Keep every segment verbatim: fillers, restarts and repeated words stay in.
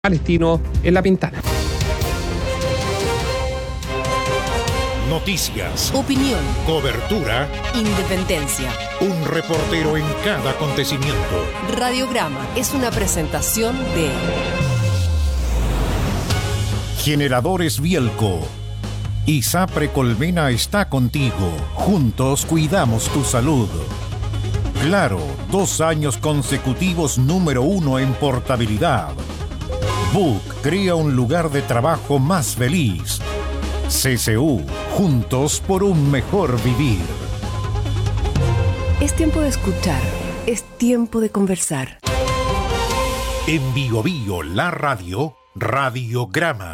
Palestino en La Pintana. Noticias, opinión, cobertura, independencia. Un reportero en cada acontecimiento. Radiograma es una presentación de Generadores Bielco. ISAPRE Colmena está contigo. Juntos cuidamos tu salud. Claro, dos años consecutivos número uno en portabilidad. Book crea un lugar de trabajo más feliz. C C U, juntos por un mejor vivir. Es tiempo de escuchar, es tiempo de conversar. En Bio Bio, la radio, Radiograma.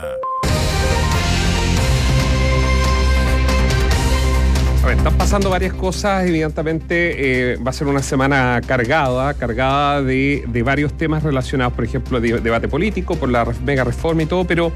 A ver, están pasando varias cosas, evidentemente eh, va a ser una semana cargada, cargada de, de varios temas relacionados, por ejemplo, de, debate político, por la mega reforma y todo, pero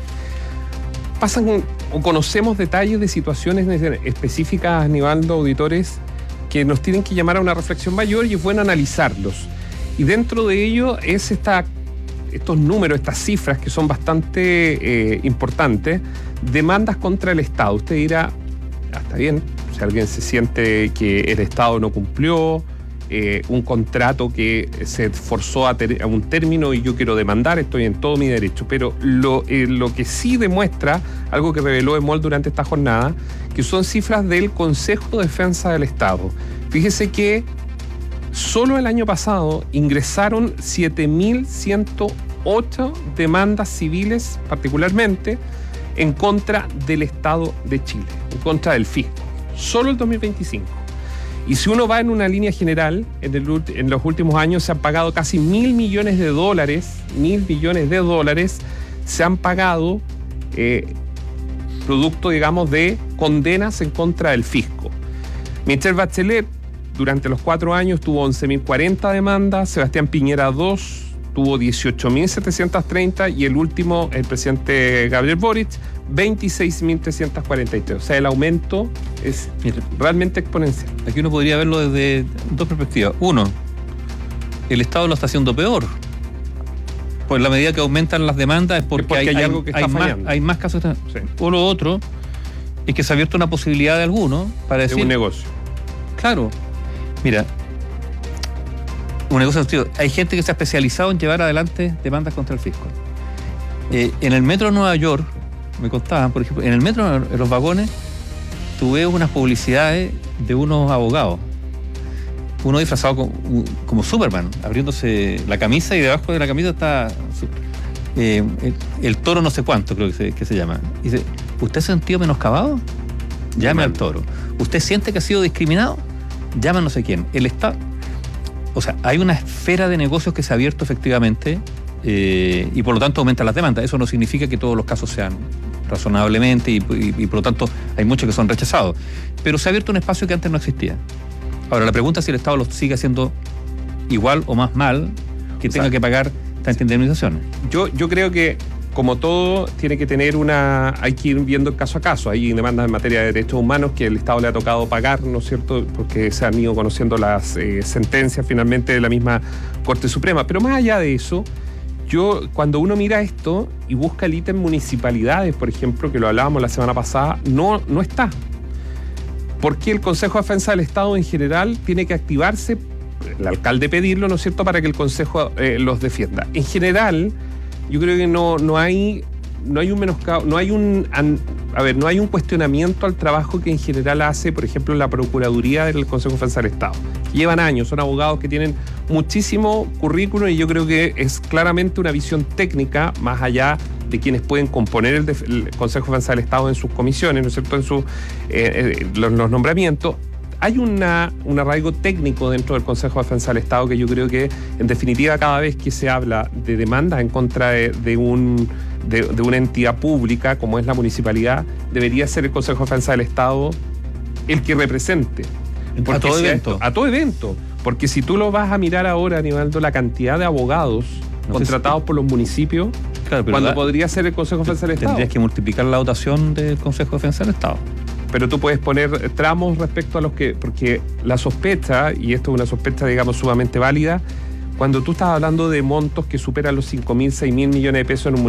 pasan o conocemos detalles de situaciones específicas, Nivaldo, auditores, que nos tienen que llamar a una reflexión mayor y es bueno analizarlos. Y dentro de ello es esta, estos números, estas cifras que son bastante eh, importantes, demandas contra el Estado. Usted dirá, ah, está bien, si alguien se siente que el Estado no cumplió eh, un contrato que se forzó a, ter- a un término y yo quiero demandar, estoy en todo mi derecho. Pero lo, eh, lo que sí demuestra, algo que reveló Emol durante esta jornada, que son cifras del Consejo de Defensa del Estado. Fíjese que solo el año pasado ingresaron siete mil ciento ocho demandas civiles, particularmente en contra del Estado de Chile, en contra del fisco. Solo el dos mil veinticinco. Y si uno va en una línea general, en, el, en los últimos años se han pagado casi mil millones de dólares, mil millones de dólares se han pagado eh, producto, digamos, de condenas en contra del fisco. Michelle Bachelet, durante los cuatro años, tuvo once mil cuarenta demandas, Sebastián Piñera dos, tuvo dieciocho mil setecientos treinta y el último, el presidente Gabriel Boric, veintiséis mil trescientos cuarenta y tres. O sea, el aumento es realmente exponencial. Aquí uno podría verlo desde dos perspectivas. Uno, el Estado lo está haciendo peor. Pues en la medida que aumentan las demandas es porque, porque hay, hay algo que hay está más, fallando. hay más casos. De... Sí. O lo otro es que se ha abierto una posibilidad de alguno para decir... Es un negocio. Claro. Mira, un negocio sentido. Hay gente que se ha especializado en llevar adelante demandas contra el fisco. Eh, en el metro de Nueva York, me contaban, por ejemplo, en el metro, en los vagones, tuve unas publicidades de unos abogados. Uno disfrazado como, como Superman, abriéndose la camisa y debajo de la camisa está eh, el, el toro no sé cuánto, creo que se, que se llama. Y dice, ¿usted se ha sentido menoscabado? Llame al toro. ¿Usted siente que ha sido discriminado? Llame a no sé quién. El Estado... O sea, hay una esfera de negocios que se ha abierto efectivamente eh, y por lo tanto aumentan las demandas. Eso no significa que todos los casos sean razonablemente y, y, y por lo tanto hay muchos que son rechazados. Pero se ha abierto un espacio que antes no existía. Ahora, la pregunta es si el Estado lo sigue haciendo igual o más mal que o tenga sea, que pagar tantas indemnizaciones. Yo, yo creo que, como todo, tiene que tener una... Hay que ir viendo caso a caso. Hay demandas en materia de derechos humanos que el Estado le ha tocado pagar, ¿no es cierto?, porque se han ido conociendo las eh, sentencias finalmente de la misma Corte Suprema. Pero más allá de eso, yo, cuando uno mira esto y busca el ítem municipalidades, por ejemplo, que lo hablábamos la semana pasada, no, no está. Porque el Consejo de Defensa del Estado en general tiene que activarse, el alcalde pedirlo, ¿no es cierto?, para que el Consejo eh, los defienda. En general... Yo creo que no, no hay no hay un menoscabo, no hay un a ver, no hay un cuestionamiento al trabajo que en general hace, por ejemplo, la Procuraduría del Consejo de Defensa del Estado. Llevan años, son abogados que tienen muchísimo currículum y yo creo que es claramente una visión técnica más allá de quienes pueden componer el, def- el Consejo de Defensa del Estado en sus comisiones, ¿no es cierto?, en sus eh, eh, los, los nombramientos. Hay una, un arraigo técnico dentro del Consejo de Defensa del Estado que yo creo que, en definitiva, cada vez que se habla de demandas en contra de, de, un, de, de una entidad pública como es la municipalidad, debería ser el Consejo de Defensa del Estado el que represente. A todo si evento. Esto, a todo evento. Porque si tú lo vas a mirar ahora, Aníbaldo, la cantidad de abogados no contratados si... por los municipios, claro, pero cuando da... podría ser el Consejo de Defensa del Estado. Tendrías que multiplicar la dotación del Consejo de Defensa del Estado. Pero tú puedes poner tramos respecto a los que... Porque la sospecha, y esto es una sospecha, digamos, sumamente válida, cuando tú estás hablando de montos que superan los cinco mil, seis mil millones de pesos en un